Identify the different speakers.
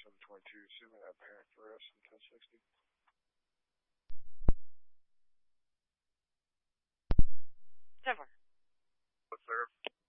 Speaker 1: 722, assuming that parent for us in 1060.
Speaker 2: Never.
Speaker 1: What's there?